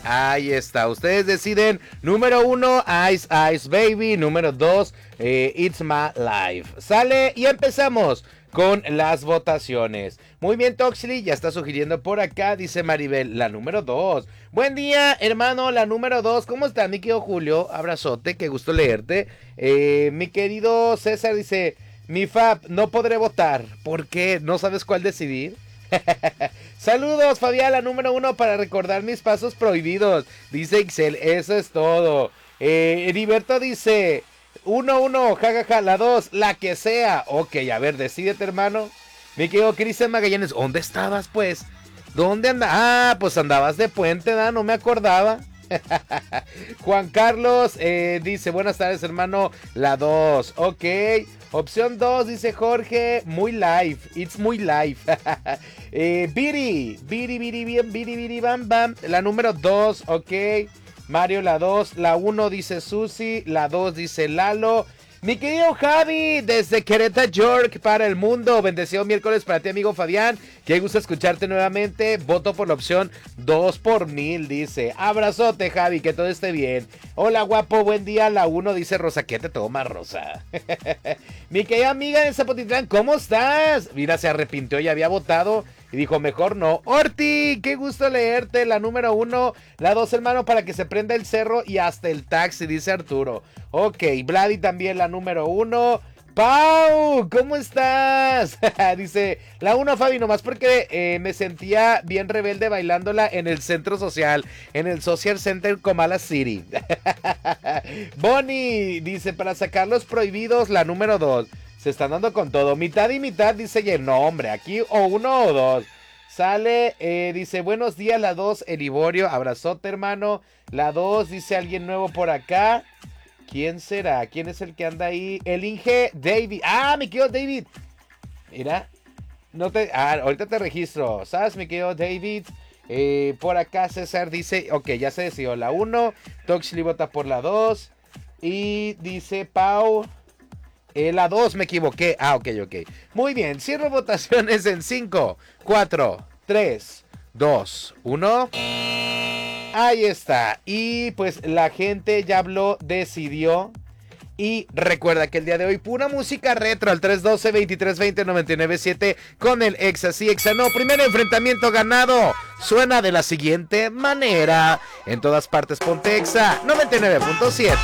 Ahí está, ustedes deciden. Número 1, Ice Ice Baby. Número 2, It's My Life. Sale y empezamos con las votaciones. Muy bien, Toxley, ya está sugiriendo por acá, dice Maribel, la número 2. Buen día, hermano, la número 2. ¿Cómo está, mi querido Julio? Abrazote, qué gusto leerte. Mi querido César dice, mi Fab, no podré votar. ¿Por qué? ¿No sabes cuál decidir? Saludos, Fabián, la número 1 para recordar mis pasos prohibidos. Dice Ixel, eso es todo. Heriberto dice 1-1, jajaja, la 2, la que sea. Ok, a ver, decídete, hermano. Mi querido Cristian Magallanes, ¿dónde estabas, pues? ¿Dónde andabas? Ah, pues andabas de puente, ¿da? No me acordaba. Juan Carlos dice, buenas tardes, hermano, la 2, ok. Opción 2, dice Jorge, muy live, it's muy live. Biri, bam, bam, la número 2, ok. Mario, la 2, la 1 dice Susi, la 2 dice Lalo. Mi querido Javi, desde Querétaro, York, para el mundo. Bendecido miércoles para ti, amigo Fabián. Qué gusto escucharte nuevamente. Voto por la opción 2 por 1000, dice. Abrazote, Javi, que todo esté bien. Hola, guapo, buen día. La 1 dice Rosa, ¿qué te toma, Rosa? Mi querida amiga de Zapotitlán, ¿cómo estás? Mira, se arrepintió y había votado. Y dijo, mejor no. Orti, qué gusto leerte. La número 1, la 2, hermano, para que se prenda el cerro y hasta el taxi, dice Arturo. Ok, Vladi también la número 1. Pau, ¿cómo estás? Dice, la 1, Fabi, nomás porque me sentía bien rebelde bailándola en el centro social, en el Social Center Comala City. Bonnie dice, para sacar los prohibidos, la número 2. Se están dando con todo, mitad y mitad, dice, no hombre, aquí o 1 o 2. Sale, dice, buenos días, la 2, Eliborio, abrazote, hermano. La 2, dice alguien nuevo por acá. ¿Quién será? ¿Quién es el que anda ahí? El Inge David. Ah, mi querido David. Mira, no te... ahorita te registro, ¿sabes, mi querido David? Por acá César dice, ok, ya se decidió la 1. Toxley vota por la 2. Y dice Pau... la 2 me equivoqué. Ok. Muy bien, cierro votaciones en 5, 4, 3, 2, 1. Ahí está. Y pues la gente ya habló, decidió. Y recuerda que el día de hoy, pura música retro al 312-2320-997 con el Exa. Sí, Exa no. Primer enfrentamiento ganado. Suena de la siguiente manera. En todas partes ponte Exa 99.7.